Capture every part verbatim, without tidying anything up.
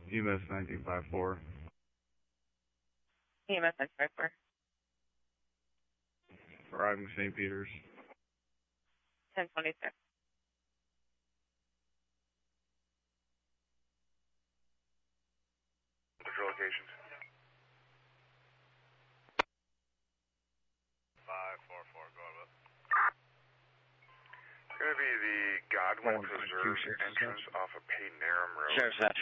E M S nineteen five four. E M S nineteen five four. Arriving Saint Peter's. ten twenty-six. What's your locations? five four four, go ahead. It's going to be the Godwin Preserve entrance off of Paynerum Road. Sheriff's Hatch.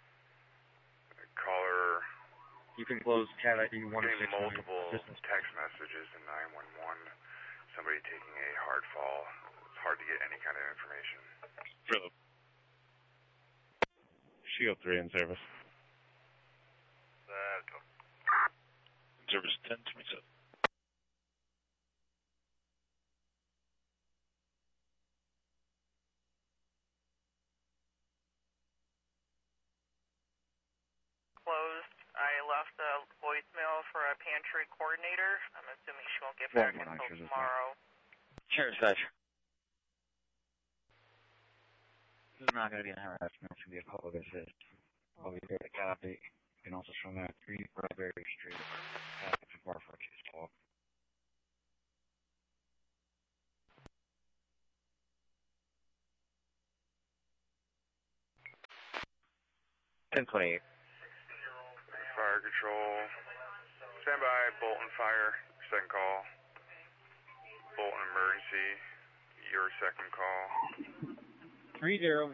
Caller You can close cat I D one getting six multiple text messages in nine one one. Somebody taking a hard fall. It's hard to get any kind of information. Philip. Shield three in service. That go. Service ten twenty-seven. Closed. I left a voicemail for a pantry coordinator. I'm assuming she won't get back Well, until tomorrow. Sheriff's Hatch. This is not going to be an harassment. It's going to be a public assist. I'll be here to copy. You can also show that three Bradbury Street. Half bar for a case talk. ten twenty-eight. Fire control. Stand by, Bolton fire. Second call. Bolton emergency. Your second call. three zero.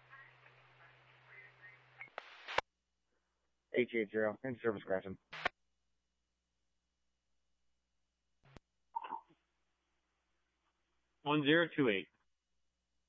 H eight zero. In service, Grafton. one zero two eight.